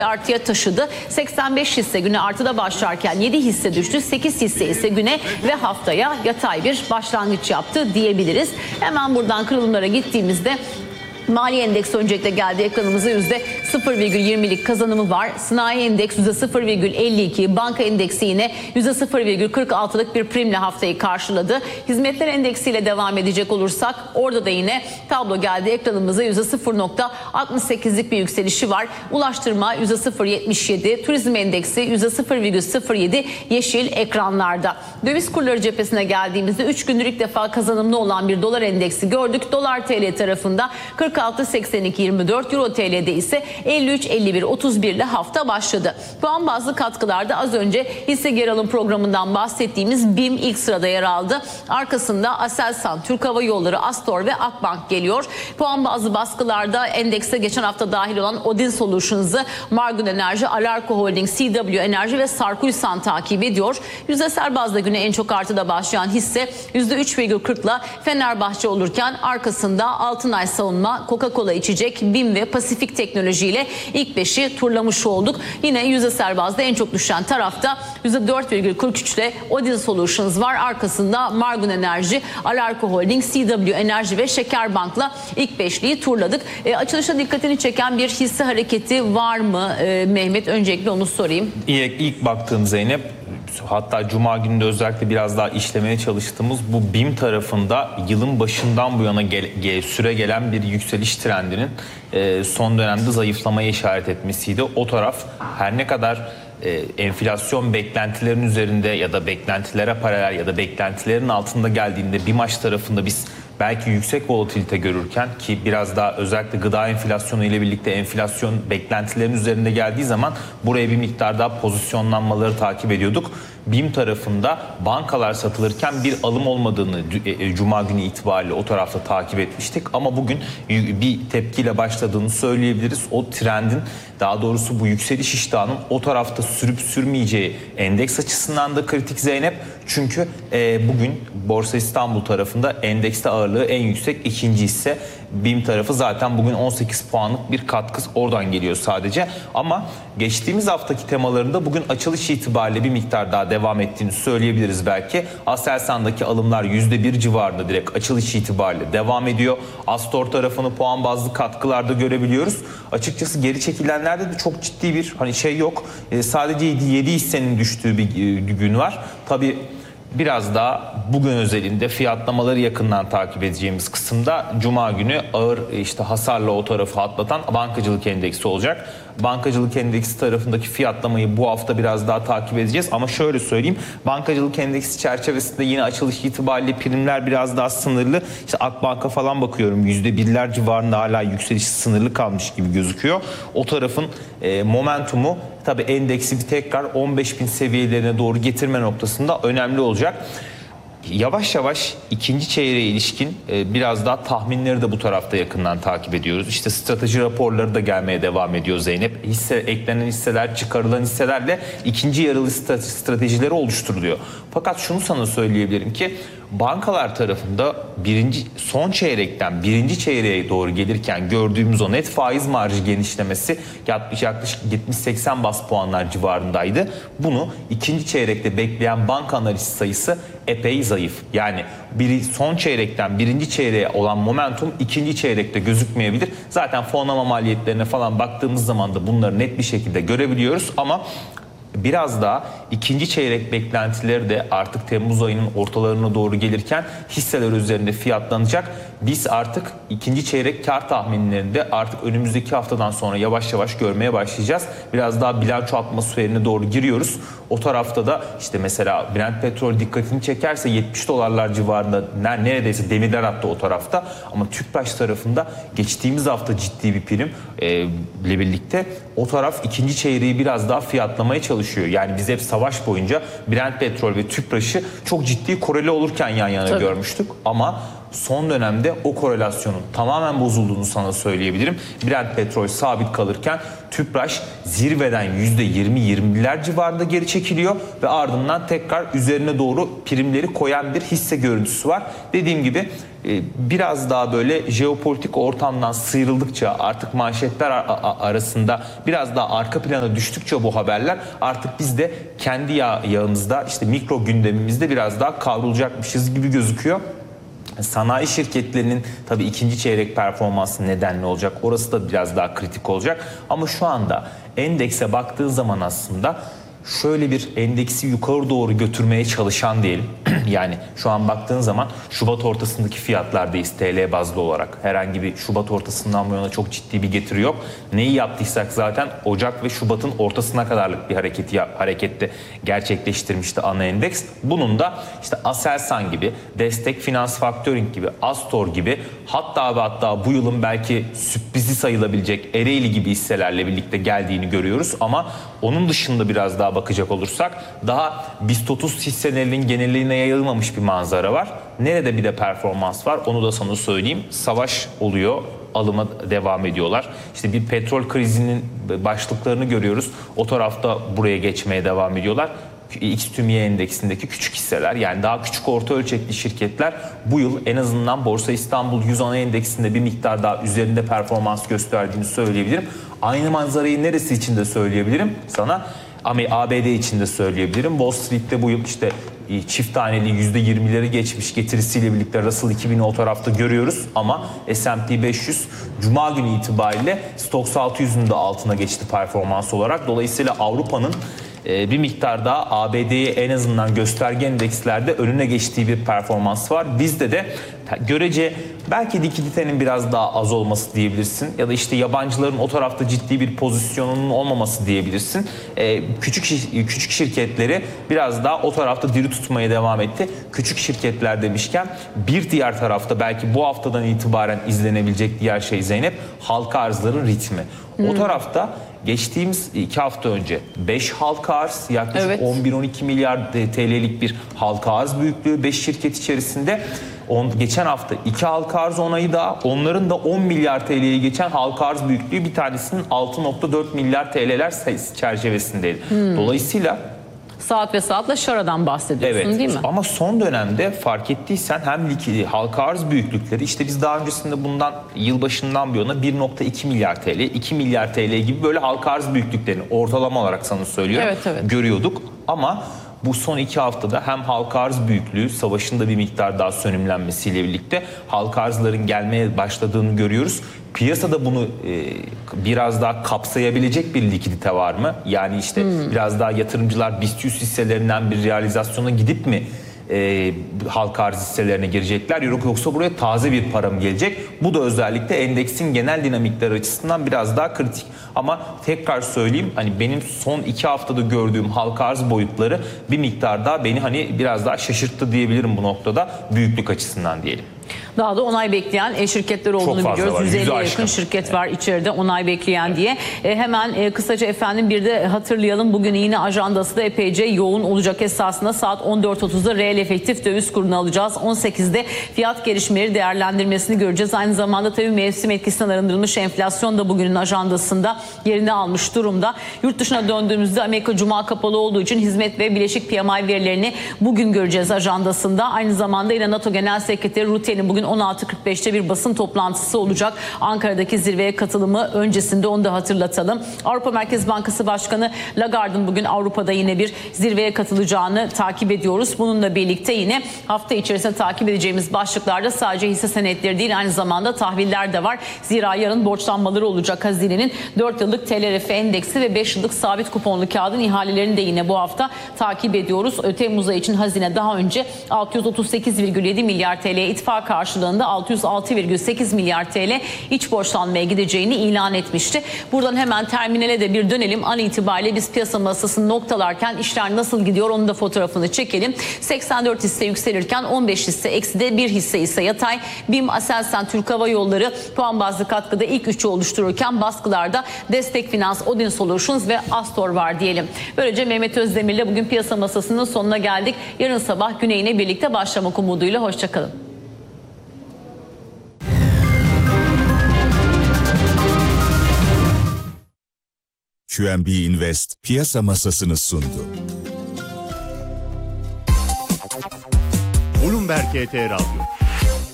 artıya taşıdı. 85 hisse güne artıda başlarken 7 hisse düştü. 8 hisse ise güne ve haftaya yatay bir başlangıç yaptı diyebiliriz. Hemen buradan kırılımlara gittiğimizde Mali endeks öncelikle geldi ekranımıza, %0,20'lik kazanımı var. Sanayi endeks %0,52, banka endeksi yine %0,46'lık bir primle haftayı karşıladı. Hizmetler endeksiyle devam edecek olursak orada da yine tablo geldi ekranımıza, %0,68'lik bir yükselişi var. Ulaştırma %0,77, turizm endeksi %0,07 yeşil ekranlarda. Döviz kurları cephesine geldiğimizde 3 gündür ilk defa kazanımlı olan bir dolar endeksi gördük. Dolar TL tarafında 46.82.24, Euro TL'de ise 53.51.31 ile hafta başladı. Puan bazlı katkılarda az önce hisse geri alım programından bahsettiğimiz BİM ilk sırada yer aldı. Arkasında Aselsan, Türk Hava Yolları, Astor ve Akbank geliyor. Puan bazlı baskılarda endekse geçen hafta dahil olan Odin Solutions'ı, Margun Enerji, Alarko Holding, CW Enerji ve Sarkuysan takip ediyor. Yüzdesel bazda güne en çok artıda başlayan hisse %3,40'la Fenerbahçe olurken arkasında Altınay Savunma, Coca-Cola içecek, BİM ve Pasifik Teknoloji ile ilk 5'i turlamış olduk. Yine yüzdesel bazda en çok düşen tarafta %4,43 ile Odin Solutions var. Arkasında Margun Enerji, Alarko Holding, CW Enerji ve Şekerbank'la ilk 5'liyi turladık. Açılışta dikkatini çeken bir hisse hareketi var mı Mehmet? Öncelikle onu sorayım. İlk baktığım Zeynep, hatta Cuma günü de özellikle biraz daha işlemeye çalıştığımız bu BİM tarafında yılın başından bu yana süre gelen bir yükseliş trendinin son dönemde zayıflamaya işaret etmesiydi. O taraf her ne kadar enflasyon beklentilerin üzerinde ya da beklentilere paralel ya da beklentilerin altında geldiğinde BİMAŞ tarafında biz belki yüksek volatilite görürken, ki biraz daha özellikle gıda enflasyonu ile birlikte enflasyon beklentilerin üzerinde geldiği zaman buraya bir miktar daha pozisyonlanmaları takip ediyorduk. BİM tarafında bankalar satılırken bir alım olmadığını Cuma günü itibariyle o tarafta takip etmiştik. Ama bugün bir tepkiyle başladığını söyleyebiliriz. O trendin, daha doğrusu bu yükseliş iştahının o tarafta sürüp sürmeyeceği endeks açısından da kritik Zeynep. Çünkü bugün Borsa İstanbul tarafında endekste ağırlığı en yüksek ikinci hisse BİM tarafı, zaten bugün 18 puanlık bir katkı oradan geliyor sadece. Ama geçtiğimiz haftaki temalarında bugün açılış itibariyle bir miktar daha devam ettiğini söyleyebiliriz belki. Aselsan'daki alımlar %1 civarında direkt açılış itibariyle devam ediyor. Astor tarafını puan bazlı katkılarda görebiliyoruz. Açıkçası geri çekilenlerde de çok ciddi bir şey yok. Sadece 7 hissenin düştüğü bir gün var. Tabii biraz daha bugün özelinde fiyatlamaları yakından takip edeceğimiz kısımda Cuma günü ağır hasarla o tarafı atlatan bankacılık endeksi olacak. Bankacılık endeksi tarafındaki fiyatlamayı bu hafta biraz daha takip edeceğiz. Ama şöyle söyleyeyim, bankacılık endeksi çerçevesinde yine açılış itibariyle primler biraz daha sınırlı. Akbank'a falan bakıyorum, %1'ler civarında hala yükseliş sınırlı kalmış gibi gözüküyor. O tarafın momentumu tabii endeksi bir tekrar 15.000 seviyelerine doğru getirme noktasında önemli olacak. Yavaş yavaş ikinci çeyreğe ilişkin biraz daha tahminleri de bu tarafta yakından takip ediyoruz. Strateji raporları da gelmeye devam ediyor Zeynep. Eklenen hisseler, çıkarılan hisselerle ikinci yarılı stratejileri oluşturuluyor. Fakat şunu sana söyleyebilirim ki bankalar tarafında son çeyrekten birinci çeyreğe doğru gelirken gördüğümüz o net faiz marjı genişlemesi yaklaşık 70-80 bas puanlar civarındaydı. Bunu ikinci çeyrekte bekleyen banka analist sayısı epey zayıf. Yani son çeyrekten birinci çeyreğe olan momentum ikinci çeyrekte gözükmeyebilir. Zaten fonlama maliyetlerine falan baktığımız zaman da bunları net bir şekilde görebiliyoruz. Ama biraz daha ikinci çeyrek beklentileri de artık Temmuz ayının ortalarına doğru gelirken hisseler üzerinde fiyatlanacak. Biz artık ikinci çeyrek kar tahminlerinde artık önümüzdeki haftadan sonra yavaş yavaş görmeye başlayacağız. Biraz daha bilanço atmosferine doğru giriyoruz. O tarafta da mesela Brent petrol dikkatini çekerse $70 civarında neredeyse demirler attı o tarafta. Ama Tüpraş tarafında geçtiğimiz hafta ciddi bir prim ile birlikte o taraf ikinci çeyreği biraz daha fiyatlamaya çalışıyor. Yani biz hep savaş boyunca Brent petrol ve Tüpraş'ı çok ciddi koreli olurken yan yana görmüştük. Ama son dönemde o korelasyonun tamamen bozulduğunu sana söyleyebilirim. Brent petrol sabit kalırken Tüpraş zirveden %20-20'ler civarında geri çekiliyor ve ardından tekrar üzerine doğru primleri koyan bir hisse görüntüsü var. Dediğim gibi biraz daha böyle jeopolitik ortamdan sıyrıldıkça, artık manşetler arasında biraz daha arka plana düştükçe bu haberler, artık biz de kendi yağımızda, işte mikro gündemimizde biraz daha kavrulacakmışız gibi gözüküyor. Sanayi şirketlerinin tabii ikinci çeyrek performansı nedenli olacak. Orası da biraz daha kritik olacak. Ama şu anda endekse baktığın zaman aslında şöyle bir endeksi yukarı doğru götürmeye çalışan diyelim. Yani şu an baktığın zaman Şubat ortasındaki fiyatlardayız TL bazlı olarak. Herhangi bir Şubat ortasından bu yana çok ciddi bir getiri yok. Neyi yaptıysak zaten Ocak ve Şubat'ın ortasına kadarlık bir harekette gerçekleştirmişti ana endeks. Bunun da işte Aselsan gibi, Destek Finans Factoring gibi, Astor gibi, hatta bu yılın belki sürprizi sayılabilecek Ereğli gibi hisselerle birlikte geldiğini görüyoruz. Ama onun dışında biraz daha bakacak olursak daha BIST 30 hisselerinin genelliğine yayılmamış bir manzara var. Nerede bir de performans var onu da sana söyleyeyim. Savaş oluyor, alıma devam ediyorlar. İşte bir petrol krizinin başlıklarını görüyoruz. O tarafta buraya geçmeye devam ediyorlar. XTÜMİYE endeksindeki küçük hisseler, yani daha küçük orta ölçekli şirketler bu yıl en azından Borsa İstanbul 100 ana endeksinde bir miktar daha üzerinde performans gösterdiğini söyleyebilirim. Aynı manzarayı neresi için de söyleyebilirim sana? Ama ABD için de söyleyebilirim. Wall Street'te bu yıl işte çift taneli %20'leri geçmiş getirisiyle birlikte Russell 2000'i o tarafta görüyoruz. Ama S&P 500 Cuma günü itibariyle Stoxx 600'ün de altına geçti performans olarak. Dolayısıyla Avrupa'nın bir miktar daha ABD'ye en azından gösterge endekslerde önüne geçtiği bir performans var. Bizde de görece belki likiditenin biraz daha az olması diyebilirsin ya da işte yabancıların o tarafta ciddi bir pozisyonunun olmaması diyebilirsin. Küçük şirketleri biraz daha o tarafta diri tutmaya devam etti. Küçük şirketler demişken bir diğer tarafta belki bu haftadan itibaren izlenebilecek diğer şey Zeynep, halka arzların ritmi. O tarafta geçtiğimiz 2 hafta önce 5 halka arz, yaklaşık 11-12 milyar TL'lik bir halka arz büyüklüğü 5 şirket içerisinde. Geçen hafta 2 halka arz onayı daha, onların da 10 milyar TL'ye geçen halka arz büyüklüğü, bir tanesinin 6.4 milyar TL'ler sayısı çerçevesindeydi. Dolayısıyla Saat ve Saat'la Şara'dan bahsediyorsun, değil mi? Ama son dönemde fark ettiysen hem halka arz büyüklükleri, işte biz daha öncesinde bundan yılbaşından bu yana 1.2 milyar TL, 2 milyar TL gibi böyle halka arz büyüklüklerini ortalama olarak sana söylüyorum görüyorduk. Ama bu son 2 haftada hem halka arz büyüklüğü savaşın da bir miktar daha sönümlenmesiyle birlikte halka arzların gelmeye başladığını görüyoruz. Piyasada bunu biraz daha kapsayabilecek bir likidite var mı? Yani işte biraz daha yatırımcılar BIST 100 hisselerinden bir realizasyona gidip mi halka arz hisselerine girecekler, yoksa buraya taze bir para mı gelecek? Bu da özellikle endeksin genel dinamikleri açısından biraz daha kritik. Ama tekrar söyleyeyim, hani benim son 2 haftada gördüğüm halka arz boyutları bir miktar daha beni hani biraz daha şaşırttı diyebilirim bu noktada, büyüklük açısından diyelim. Daha da onay bekleyen şirketler olduğunu biliyoruz. 150'ye yakın şirket var içeride onay bekleyen diye. Hemen kısaca efendim bir de hatırlayalım. Bugün yine ajandası da epeyce yoğun olacak esasında. Saat 14.30'da reel efektif döviz kurunu alacağız. 18'de fiyat gelişmeleri değerlendirmesini göreceğiz. Aynı zamanda tabii mevsim etkisinden arındırılmış enflasyon da bugünün ajandasında yerini almış durumda. Yurt dışına döndüğümüzde Amerika Cuma kapalı olduğu için hizmet ve bileşik PMI verilerini bugün göreceğiz ajandasında. Aynı zamanda yine NATO Genel Sekreteri Rutte'nin bugün 16.45'te bir basın toplantısı olacak. Ankara'daki zirveye katılımı öncesinde onu da hatırlatalım. Avrupa Merkez Bankası Başkanı Lagarde'ın bugün Avrupa'da yine bir zirveye katılacağını takip ediyoruz. Bununla birlikte yine hafta içerisinde takip edeceğimiz başlıklarda sadece hisse senetleri değil, aynı zamanda tahviller de var. Zira yarın borçlanmaları olacak hazinenin. 4 yıllık TLRF endeksi ve 5 yıllık sabit kuponlu kağıdın ihalelerini de yine bu hafta takip ediyoruz. Temmuz ayı için hazine daha önce 638,7 milyar TL itfak karşılığında 606,8 milyar TL iç borçlanmaya gideceğini ilan etmişti. Buradan hemen terminale de bir dönelim. An itibariyle biz piyasa masasını noktalarken işler nasıl gidiyor onun da fotoğrafını çekelim. 84 hisse yükselirken 15 hisse ekside, 1 hisse ise yatay. BİM, Aselsan, Türk Hava Yolları puan bazlı katkıda ilk üçü oluştururken baskılarda Destek Finans, Odin Solutions ve Astor var diyelim. Böylece Mehmet Özdemir'le bugün piyasa masasının sonuna geldik. Yarın sabah Güney'ine birlikte başlamak umuduyla hoşçakalın. QNB Invest piyasa masasını sundu. Bloomberg HT Radyo,